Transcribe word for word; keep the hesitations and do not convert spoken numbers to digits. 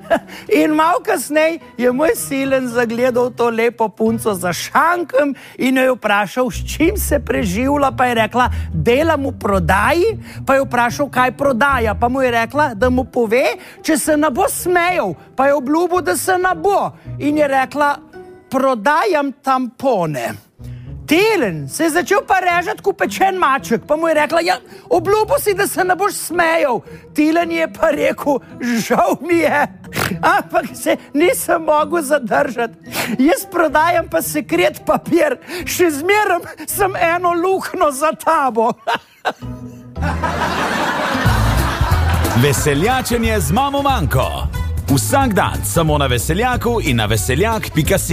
In malo kasneje je moj silen zagledal to lepo punco za šankom in jo je vprašal, s čim se preživlja, pa je rekla, delam v prodaji, pa je vprašal, kaj prodaja, pa mu je rekla, da mu pove, če se ne bo smejal, pa je obljubil, da se ne bo. In je rekla, prodajam tampone. Tilen se je začel pa režati kot pečen maček, pa mu je rekla, ja, obljubil si, da se ne boš smejal. Tilen je pa rekel, žal mi je, ampak se nisem mogel zadržati. Jaz prodajam pa sekret papir, še zmerom sem eno luknjo za tabo. Veseljačenje z mamo Manko. Vsak dan samo na Veseljaku in na veseljak pika si.